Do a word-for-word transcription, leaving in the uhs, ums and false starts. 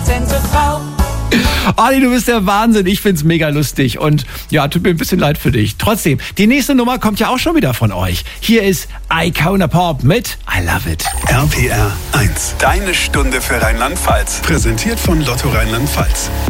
kompetente Frau. Ali, du bist der Wahnsinn. Ich find's mega lustig. Und ja, tut mir ein bisschen leid für dich. Trotzdem, die nächste Nummer kommt ja auch schon wieder von euch. Hier ist Icona Pop mit I Love It. R P R eins. Deine Stunde für Rheinland-Pfalz. Präsentiert von Lotto Rheinland-Pfalz.